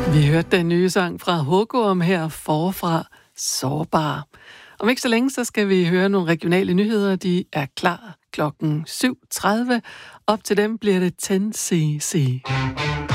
Vi hørte den nye sang fra Hugorm her forfra, Sårbar. Om ikke så længe, så skal vi høre nogle regionale nyheder. De er klar klokken 7.30. Op til dem bliver det 10cc.